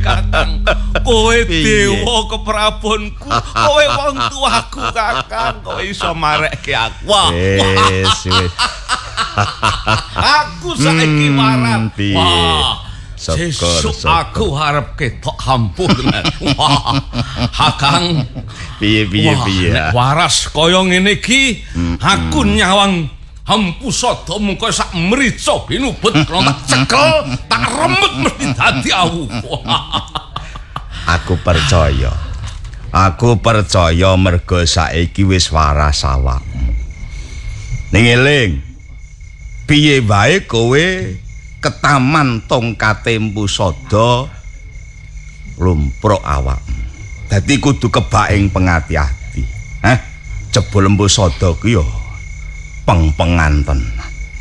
Kakang. Kowe dewa keprabonku, kowe wong tuaku Kakang, kowe iso marekke aku. Wis. Aku saiki waras. Wah. Syukur. Aku harap ketok hampunan. Wah, Kakang. Piye. Nek waras kaya ngene iki, aku nyawang Empu Sada mengko sak mrica binubut tak cekel, tak remet mesti dadi awu. Aku percaya merga saiki wis waras awakmu. Ning eling, piye wae kowe ketaman tongkate Empu Sada lumpruk awakmu. Dadi kudu kebak ing pengati-ati. Jebul Empu Sada ku ya peng-pengan tenan.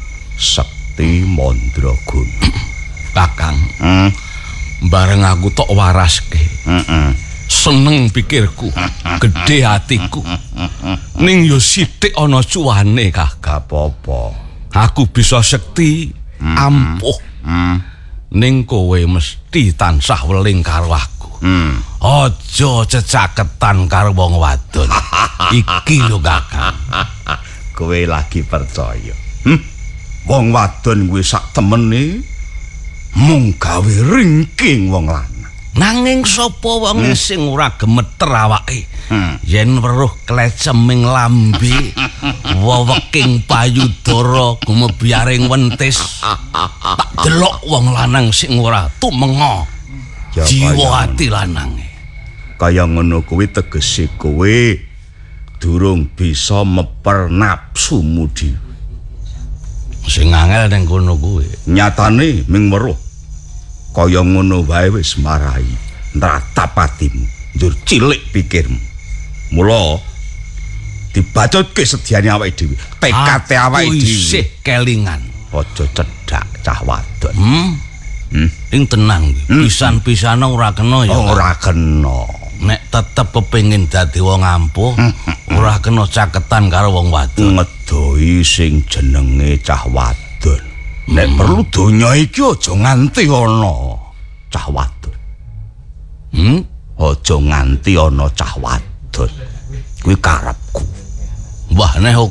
Sekti Mandraguna. Kakang. Bareng aku tok waraske. Seneng pikirku, gedhe atiku. Ning yo sithik ana cuwane, Kakang. Apa-apa. Aku bisa sekti ampuh. Ning kowe mesti tansah weling karo aku. Aja cecaketan karo wong wadon. Iki lho Kakang. Kowe lagi percaya. Wong wadon kuwi sak temene mung gawe ringking wong lanang. Nanging sapa wong sing ora gemeter awake? Yen weruh kleceming lambe, weweking payudara gumebiaring wentis. Tak delok wong lanang sing ora tumenga. Jiwa ati lanange. Kaya ngono kuwi tegese kowe durung bisa meper nafsumu dhewe. Sing angel ning kono kuwi. Nyatane ming weruh kaya ngono wae wis marai nratap atimu, njur cilik pikirmu. Mula dibacutke sediane awake dhewe, tekate awake dhewe. Isih kelingan. Aja cedhak cah wadon. Ing tenang iki. Pisan-pisane ora kena ya. Ora kena. Nek tetep kepengin dadi wong ampuh, ora kena caketan karo wong wadon. Ngedoi sing jenenge cah wadon. Nek perlu donya iki aja nganti ana cah wadon. Aja nganti ana cah wadon. Kuwi karepku. Wah, nek